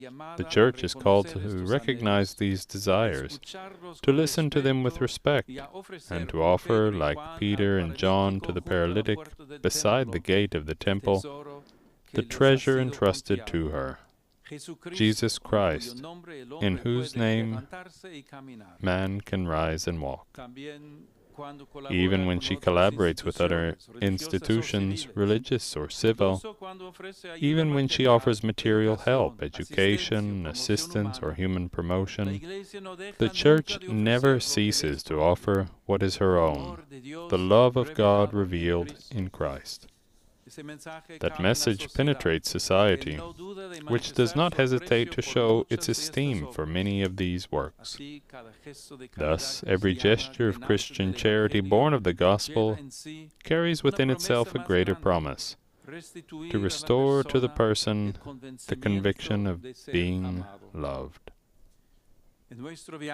The Church is called to recognize these desires, to listen to them with respect, and to offer, like Peter and John to the paralytic beside the gate of the temple, the treasure entrusted to her, Jesus Christ, in whose name man can rise and walk. Even when she collaborates with other institutions, religious or civil, even when she offers material help, education, assistance, or human promotion, the Church never ceases to offer what is her own, the love of God revealed in Christ. That message penetrates society, which does not hesitate to show its esteem for many of these works. Thus, every gesture of Christian charity born of the gospel carries within itself a greater promise, to restore to the person the conviction of being loved. On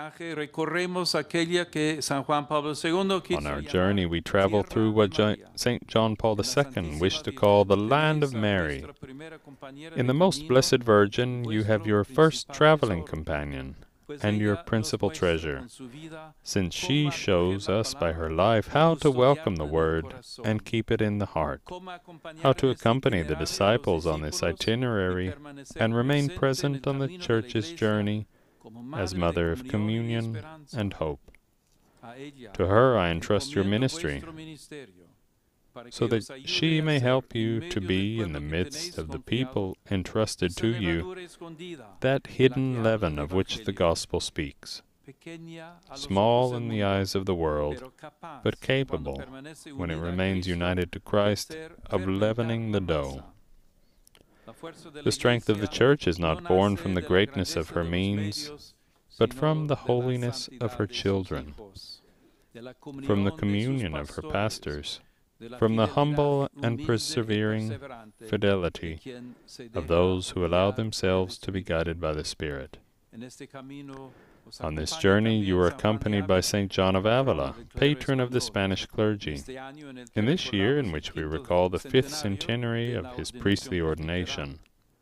our journey, we travel through what St. John Paul II wished to call the land of Mary. In the Most Blessed Virgin, you have your first traveling companion and your principal treasure, since she shows us by her life how to welcome the Word and keep it in the heart, how to accompany the disciples on this itinerary and remain present on the Church's journey as Mother of Communion and Hope. To her I entrust your ministry, so that she may help you to be, in the midst of the people entrusted to you, that hidden leaven of which the Gospel speaks, small in the eyes of the world, but capable, when it remains united to Christ, of leavening the dough. The strength of the Church is not born from the greatness of her means, but from the holiness of her children, from the communion of her pastors, from the humble and persevering fidelity of those who allow themselves to be guided by the Spirit. On this journey you are accompanied by St. John of Avila, patron of the Spanish clergy. In this year, in which we recall the 5th centenary of his priestly ordination,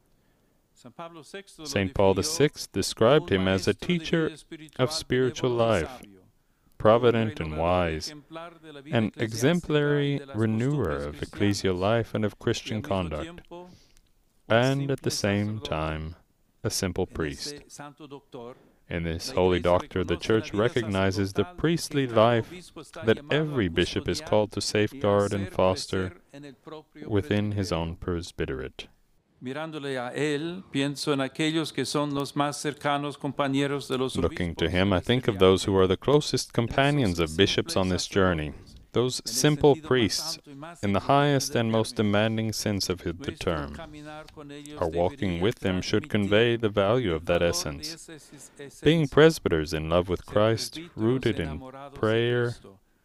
St. Paul VI described him as a teacher of spiritual life, provident and wise, an exemplary renewer of ecclesial life and of Christian conduct, and at the same time a simple priest. In this holy doctor, the Church recognizes the priestly life that every bishop is called to safeguard and foster within his own presbyterate. Looking to him, I think of those who are the closest companions of bishops on this journey, those simple priests, in the highest and most demanding sense of the term. Our walking with them should convey the value of that essence. Being presbyters in love with Christ, rooted in prayer,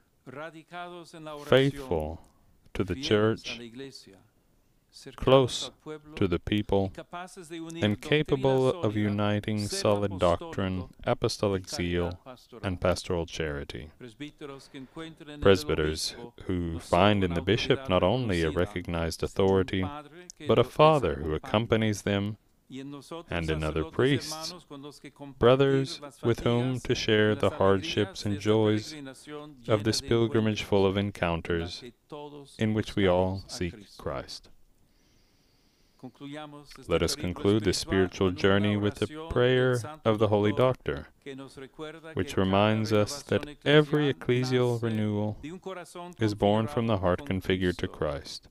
faithful to the Church, close to the people, and capable of uniting solid doctrine, apostolic zeal, and pastoral charity. Presbyters who find in the bishop not only a recognized authority, but a father who accompanies them, and in other priests, brothers with whom to share the hardships and joys of this pilgrimage full of encounters in which we all seek Christ. Let us conclude this spiritual journey with the prayer of the Holy Doctor, which reminds us that every ecclesial renewal is born from the heart configured to Christ.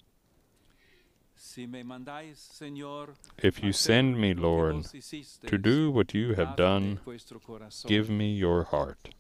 If you send me, Lord, to do what you have done, give me your heart.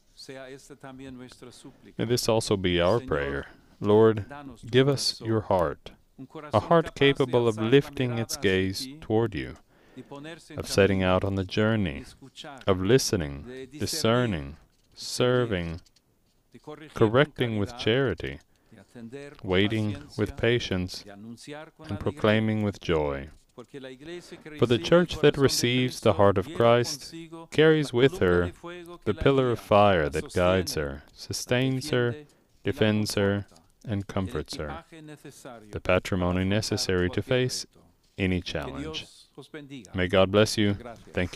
May this also be our prayer. Lord, give us your heart, a heart capable of lifting its gaze toward you, of setting out on the journey, of listening, discerning, serving, correcting with charity, waiting with patience, and proclaiming with joy. For the Church that receives the heart of Christ carries with her the pillar of fire that guides her, sustains her, defends her, and comforts her, the patrimony necessary to face any challenge. May God bless you. Thank you.